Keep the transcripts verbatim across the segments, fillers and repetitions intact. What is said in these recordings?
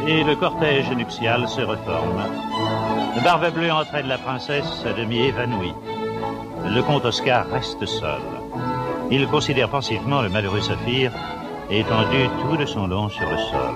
et le cortège nuptial se reforme. Barbe Bleue entraîne la princesse à demi évanouie. Le comte Oscar reste seul. Il considère pensivement le malheureux saphir, étendu tout de son long sur le sol.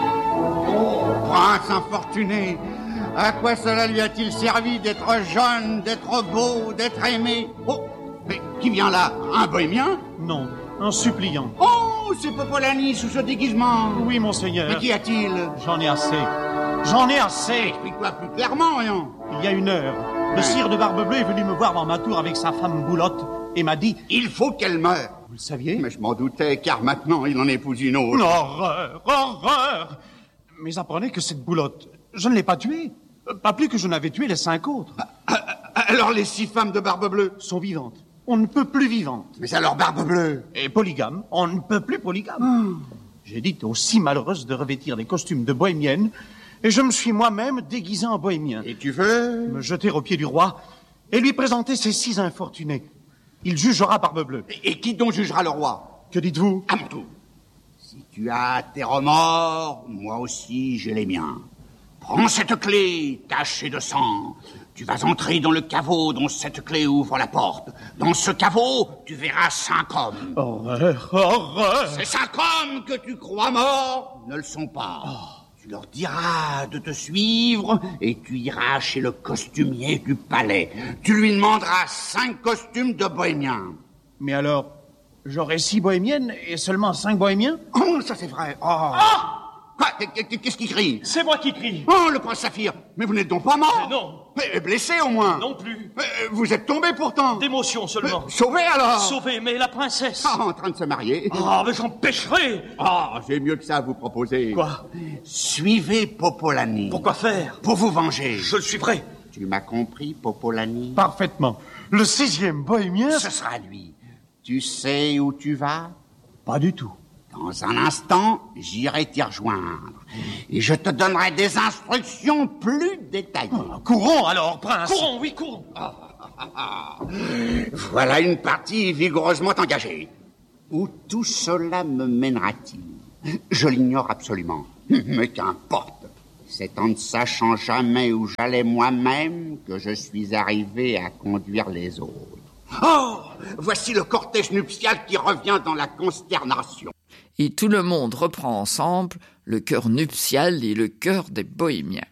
Oh, prince infortuné! À quoi cela lui a-t-il servi d'être jeune, d'être beau, d'être aimé? Oh, mais qui vient là? Un bohémien? Non, un suppliant. Oh, c'est Popolani sous ce déguisement. Oui, monseigneur. Mais qu'y a-t-il? J'en ai assez. J'en ai assez. Explique-toi plus clairement, rien. Il y a une heure, le sire de Barbe Bleue est venu me voir dans ma tour avec sa femme Boulotte et m'a dit... Il faut qu'elle meure. Vous le saviez? Mais je m'en doutais, car maintenant il en épouse une autre. Horreur, horreur. Mais apprenez que cette Boulotte, je ne l'ai pas tuée. Pas plus que je n'avais tué les cinq autres. Alors les six femmes de Barbe Bleue sont vivantes. On ne peut plus vivantes. Mais alors Barbe Bleue et polygame, on ne peut plus polygame. Mmh. J'ai dit aux si malheureuses de revêtir des costumes de bohémienne, et je me suis moi-même déguisé en bohémien. Et tu veux me jeter aux pieds du roi et lui présenter ces six infortunés. Il jugera Barbe Bleue. Et, et qui donc jugera le roi? Que dites-vous? À mon tour. Si tu as tes remords, moi aussi j'ai les miens. Prends cette clé tachée de sang. Tu vas entrer dans le caveau dont cette clé ouvre la porte. Dans ce caveau, tu verras cinq hommes. Horreur, horreur. Ces cinq hommes que tu crois morts ne le sont pas. Oh. Tu leur diras de te suivre et tu iras chez le costumier du palais. Tu lui demanderas cinq costumes de bohémiens. Mais alors, j'aurai six bohémiennes et seulement cinq bohémiens? Oh, ça c'est vrai. Oh. Ah! Quoi? Qu'est-ce qui crie? C'est moi qui crie. Oh, le prince Saphir. Mais vous n'êtes donc pas mort? Mais non. Mais blessé au moins? Non plus. Mais vous êtes tombé pourtant? D'émotion seulement. Mais, sauvé alors? Sauvé, mais la princesse... Ah, en train de se marier. Ah, mais j'empêcherai. Ah, j'ai mieux que ça à vous proposer. Quoi? Suivez Popolani. Pourquoi faire? Pour vous venger. Je le suivrai. Tu m'as compris, Popolani? Parfaitement. Le sixième bohémien... Ce sera lui. Tu sais où tu vas? Pas du tout. Dans un instant, j'irai t'y rejoindre. Et je te donnerai des instructions plus détaillées. Oh, courons alors, prince. Courons, oui, courons. Ah, ah, ah. Voilà une partie vigoureusement engagée. Où tout cela me mènera-t-il? Je l'ignore absolument. Mais qu'importe. C'est en ne sachant jamais où j'allais moi-même que je suis arrivé à conduire les autres. Oh! Voici le cortège nuptial qui revient dans la consternation. Et tout le monde reprend ensemble le chœur nuptial et le chœur des bohémiens.